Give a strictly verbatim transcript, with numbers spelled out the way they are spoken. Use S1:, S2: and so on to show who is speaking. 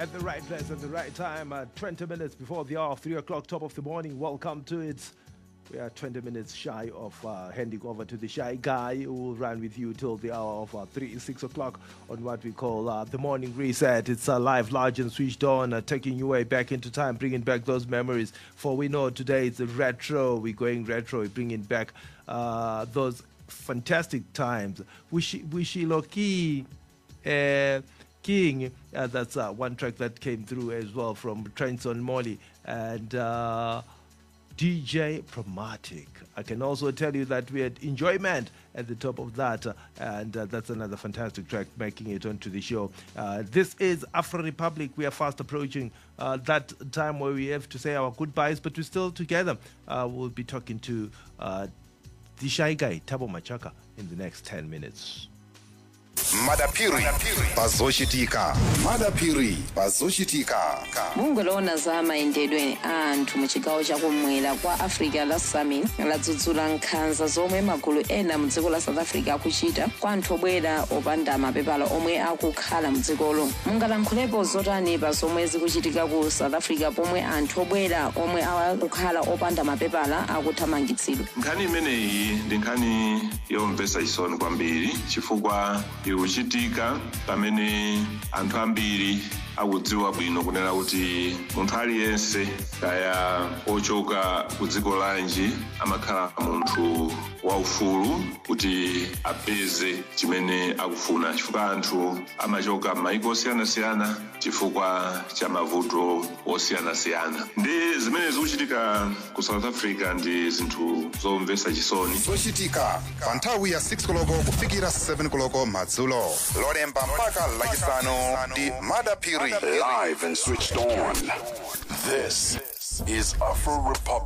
S1: At the right place at the right time, uh, twenty minutes before the hour of three o'clock, top of the morning. Welcome to it. We are twenty minutes shy of uh, handing over to the shy guy who will run with you till the hour of uh, three, six o'clock on what we call uh, the morning reset. It's uh, live, large and switched on, uh, taking you way back into time, bringing back those memories. For we know today it's a retro. We're going retro, we're bringing back uh, those fantastic times. Wishi, Wishiloki uh, King, uh, that's uh, one track that came through as well from Trenson Molly and uh, D J Promatic. I can also tell you that we had Enjoyment at the top of that, uh, and uh, that's another fantastic track making it onto the show. Uh, this is Afro Republic. We are fast approaching uh, that time where we have to say our goodbyes, but we're still together. Uh, we'll be talking to uh, the shy guy, Thabo Machaka, in the next ten minutes.
S2: Madapiri pazoshitika Madapiri pazoshitika
S3: mungolona za mayendedwe anthu mu chigawo chakumwera kwa Africa la Summit ladzudzula nkhanza zomwe magulu ena mu dziko la South Africa akuchita kwa anthu obwera opanda mapepala omwe akukhala mu dzikolo. Mungalankhulepo zotani pa zomwe zikuchitika ku South Africa pomwe anthu obwera omwe akukhala opanda mapepala akuthamangitsidwa?
S4: Nkhani imeneyi ndi nkhani yomvetsa chisoni kwambiri chifukwa ikuchitika pamene anthu ambiri akudziwa bwino kunena kuti munthu aliyense kaya ochoka ku dziko lanji amakhala munthu waufulu kuti apeze chimene akufuna chifukwa anthu amachoka m'mayiko osiyanasiyana chifukwa cha mavuto osiyanasiyana. Ndi zimene zikuchitika ku South Africa ndi zinthu zomvetsa chisoni.
S2: zochitika pa nthawi ya six koloko kufikira seven koloko madzulo lolemba mpaka lachisanu ndi Madapiri
S5: Live and switched on. This is Afro Republic.